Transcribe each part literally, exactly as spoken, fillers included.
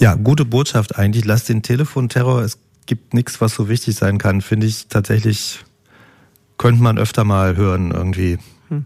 Ja, gute Botschaft eigentlich. Lass den Telefonterror. Es gibt nichts, was so wichtig sein kann. Finde ich tatsächlich, könnte man öfter mal hören irgendwie. Hm.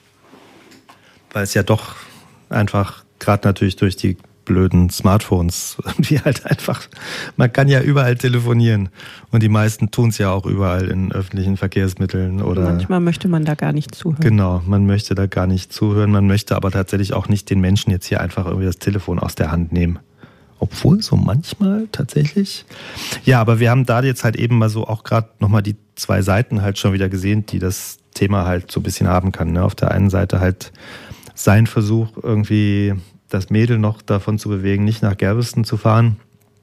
Weil es ja doch einfach, gerade natürlich durch die blöden Smartphones, irgendwie halt einfach, man kann ja überall telefonieren. Und die meisten tun es ja auch überall in öffentlichen Verkehrsmitteln. Oder manchmal möchte man da gar nicht zuhören. Genau, man möchte da gar nicht zuhören. Man möchte aber tatsächlich auch nicht den Menschen jetzt hier einfach irgendwie das Telefon aus der Hand nehmen. Obwohl, so manchmal tatsächlich. Ja, aber wir haben da jetzt halt eben mal so auch gerade nochmal die zwei Seiten halt schon wieder gesehen, die das Thema halt so ein bisschen haben kann. Ne? Auf der einen Seite halt sein Versuch, irgendwie das Mädel noch davon zu bewegen, nicht nach Galveston zu fahren.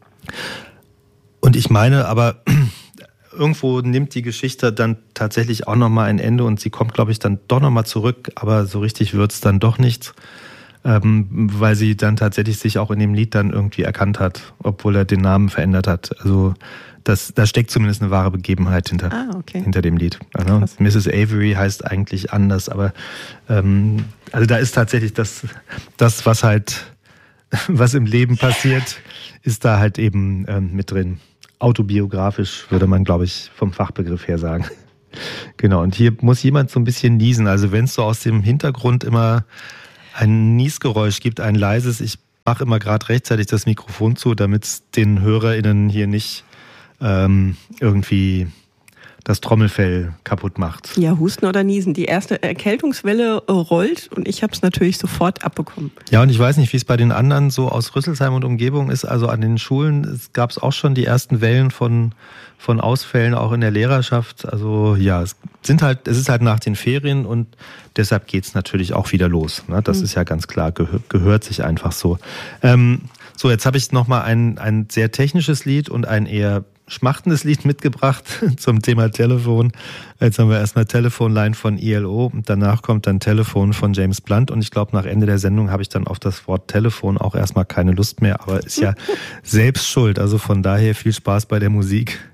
Und ich meine, aber irgendwo nimmt die Geschichte dann tatsächlich auch nochmal ein Ende und sie kommt, glaube ich, dann doch nochmal zurück, aber so richtig wird's dann doch nichts. Ähm, weil sie dann tatsächlich sich auch in dem Lied dann irgendwie erkannt hat, obwohl er den Namen verändert hat. Also das, da steckt zumindest eine wahre Begebenheit hinter, ah, okay. hinter dem Lied. Also, Misses Avery heißt eigentlich anders, aber ähm, also da ist tatsächlich das, das, was halt, was im Leben passiert, ist da halt eben ähm, mit drin. Autobiografisch würde man, glaube ich, vom Fachbegriff her sagen. Genau, und hier muss jemand so ein bisschen niesen. Also wenn es so aus dem Hintergrund immer ein Niesgeräusch gibt, ein leises. Ich mache immer gerade rechtzeitig das Mikrofon zu, damit es den HörerInnen hier nicht ähm, irgendwie das Trommelfell kaputt macht. Ja, Husten oder Niesen. Die erste Erkältungswelle rollt und ich habe es natürlich sofort abbekommen. Ja, und ich weiß nicht, wie es bei den anderen so aus Rüsselsheim und Umgebung ist. Also an den Schulen gab es auch schon die ersten Wellen von, von Ausfällen, auch in der Lehrerschaft. Also ja, es sind halt, es ist halt nach den Ferien und deshalb geht es natürlich auch wieder los. Ne? Das mhm. ist ja ganz klar, gehör, gehört sich einfach so. Ähm, so, jetzt habe ich nochmal ein, ein sehr technisches Lied und ein eher schmachtendes Lied mitgebracht zum Thema Telefon. Jetzt haben wir erstmal Telefonline von I L O und danach kommt dann Telefon von James Blunt und ich glaube, nach Ende der Sendung habe ich dann auf das Wort Telefon auch erstmal keine Lust mehr, aber ist ja selbst schuld. Also von daher viel Spaß bei der Musik.